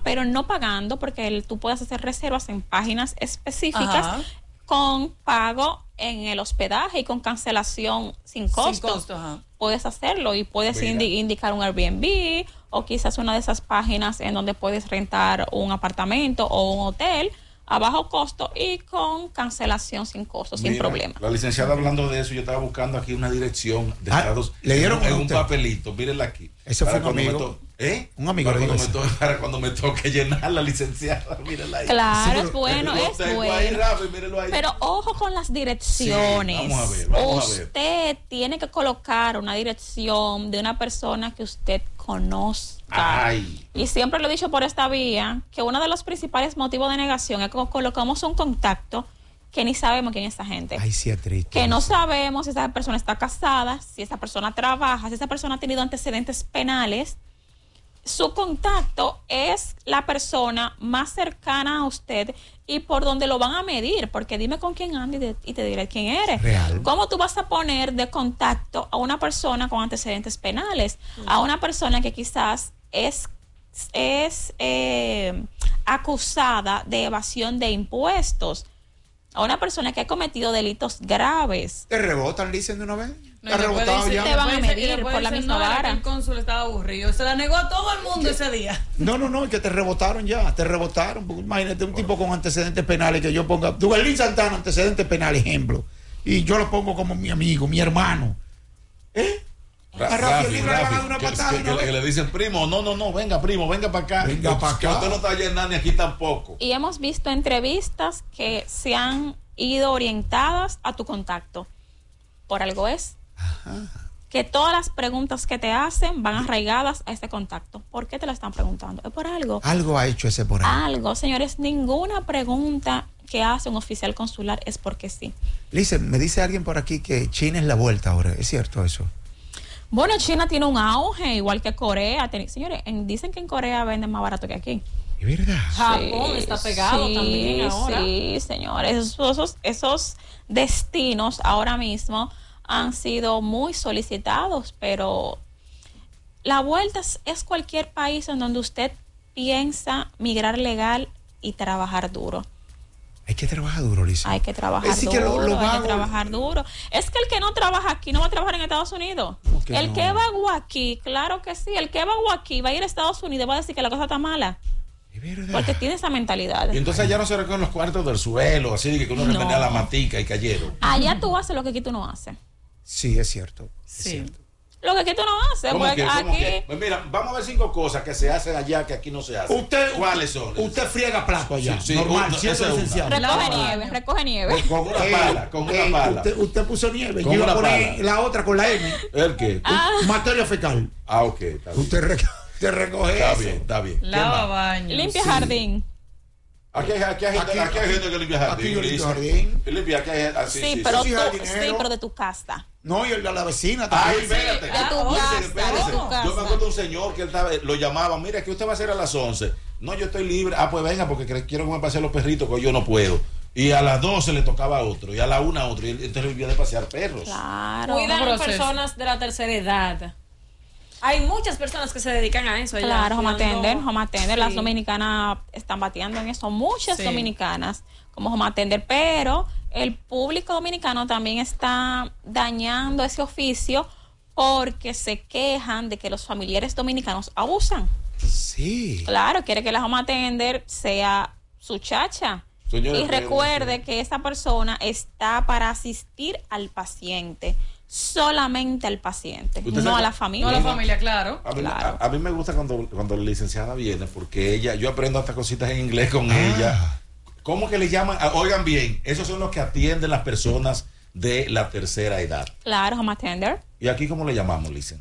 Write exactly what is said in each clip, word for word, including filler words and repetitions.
pero no pagando, porque el, tú puedes hacer reservas en páginas específicas. Ajá. Con pago en el hospedaje y con cancelación sin costo. Sin costo, ajá. Puedes hacerlo y puedes indi- indicar un Airbnb o quizás una de esas páginas en donde puedes rentar un apartamento o un hotel a bajo costo y con cancelación sin costo, Mira, sin problema. La licenciada hablando de eso, yo estaba buscando aquí una dirección de ah, Estados ¿le dieron en, en un papelito, mírenla aquí. Eso fue un amigo. To- ¿Eh? Un amigo. Para cuando, me to- para cuando me toque llenar la licenciada, mírenla ahí. Claro, sí, es bueno, es bueno. Ahí, Rafa, mírenlo ahí. Pero ojo con las direcciones. Sí, vamos a ver, vamos usted a ver. tiene que colocar una dirección de una persona que usted conozca. Ay. Y siempre lo he dicho por esta vía, que uno de los principales motivos de negación es que colocamos un contacto que ni sabemos quién es esa gente. Ay, sí, es triste. Que no sabemos si esa persona está casada, si esa persona trabaja, si esa persona ha tenido antecedentes penales. Su contacto es la persona más cercana a usted y por donde lo van a medir, porque dime con quién andas y, de, y te diré quién eres. Real. ¿Cómo tú vas a poner de contacto a una persona con antecedentes penales? Uh-huh. A una persona que quizás es, es eh, acusada de evasión de impuestos, a una persona que ha cometido delitos graves. ¿Te rebotan, dicen de una vez? No, ¿Te rebotado ya? Te van a medir por la misma vara. El cónsul estaba aburrido, se la negó a todo el mundo ese día. No, no, no, es que te rebotaron ya, te rebotaron. Imagínate un tipo con antecedentes penales que yo ponga, Duvalín Santana, antecedentes penales, ejemplo, y yo lo pongo como mi amigo, mi hermano. ¿Eh? Rafi, Rafi, Rafi, una que, patada, que, que, que le dicen, primo, no, no, no, venga, primo, venga para acá. Venga para acá. Que usted no está llenando ni aquí tampoco. Y hemos visto entrevistas que se han ido orientadas a tu contacto. Por algo es. Ajá. Que todas las preguntas que te hacen van arraigadas a este contacto. ¿Por qué te la están preguntando? Es por algo. Algo ha hecho ese por ahí. Algo, señores, ninguna pregunta que hace un oficial consular es porque sí. Lice, me dice alguien por aquí que China es la vuelta ahora. ¿Es cierto eso? Bueno, China tiene un auge, igual que Corea. Ten, señores, en, dicen que en Corea venden más barato que aquí. ¿Es verdad? Japón sí, está pegado sí, también ahora. Sí, señores. Esos, esos destinos ahora mismo han sido muy solicitados, pero la vuelta es, es cualquier país en donde usted piensa migrar legal y trabajar duro. Hay que trabajar duro, Lisa. Hay que trabajar es duro, que lo, lo hay vago... que trabajar duro. Es que el que no trabaja aquí no va a trabajar en Estados Unidos. El no? que va aquí, claro que sí, el que va aquí va a ir a Estados Unidos y va a decir que la cosa está mala. Es verdad. Porque tiene esa mentalidad. Y entonces allá no se recogen los cuartos del suelo, así que uno no. remenea la matica y cayeron. Allá tú haces lo que aquí tú no haces. Sí, es cierto. Sí. Es cierto. Lo que aquí tú no haces. ¿Cómo Pues que, aquí... ¿cómo que? Pues mira, vamos a ver cinco cosas que se hacen allá que aquí no se hacen. Usted, ¿Cuáles son? Usted friega plato allá. Sí, sí, normal, uno, siendo licenciado. Recoge nieve, recoge nieve. Con, con una eh, pala, con eh, una pala. Usted, usted puso nieve. Con Yo iba una a poner pala. la otra con la M. ¿El qué? Ah. Materia fecal. Ah, ok, está bien. Usted, re, usted recoge Está eso. bien, está bien. Lava baño. Limpia Sí. jardín. Aquí hay, aquí, hay Aquí- gente, aquí hay gente que limpia jardín. aquí yo limpio Lisa. jardín. Y limpia, aquí hay gente. Ah, sí, Sí, sí, pero sí. sí, tú, jardinero. sí, pero de tu casa. No, y el de la vecina Ay, también. espérate. de tu Oye, casa, espérese. de tu casa. Yo me acuerdo de un señor que él estaba, lo llamaba, mira, ¿qué usted va a hacer a las once? No, yo estoy libre. Ah, pues venga, porque cre- quiero que me paseen los perritos, que yo no puedo. Y a las doce le tocaba a otro, y a la una a otro, y él- entonces vivía de pasear perros. Claro. Cuidan Pero- a personas de la tercera edad. Hay muchas personas que se dedican a eso. Claro, home cuidando- attender, home attender. Sí. Las dominicanas están bateando en eso. Muchas Sí. dominicanas como home attender, pero el público dominicano también está dañando ese oficio porque se quejan de que los familiares dominicanos abusan. Sí. Claro, quiere que la home attender sea su chacha. Señores, y recuerde que esa persona está para asistir al paciente, solamente al paciente, Usted no sabe- a la familia. No la familia, claro. A mí, Claro. a, a mí me gusta cuando, cuando la licenciada viene, porque ella, yo aprendo hasta cositas en inglés con Ah. ella. ¿Cómo que le llaman? Ah, oigan bien, esos son los que atienden las personas de la tercera edad. Claro, home attender. ¿Y aquí cómo le llamamos, Licen?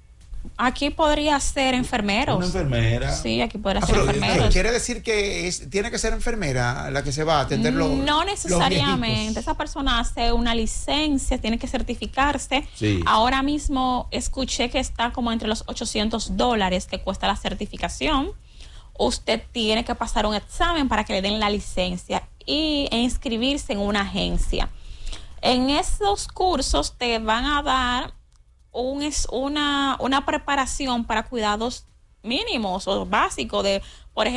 Aquí podría ser enfermeros. Una enfermera. Sí, aquí podría Ah, ser pero, enfermeros. quiere decir que es, tiene que ser enfermera la que se va a atender los No los necesariamente. viejitos. Esa persona hace una licencia, tiene que certificarse. Sí. Ahora mismo escuché que está como entre los ochocientos dólares que cuesta la certificación. Usted tiene que pasar un examen para que le den la licencia y, e inscribirse en una agencia. En esos cursos te van a dar un, es una, una preparación para cuidados mínimos o básicos de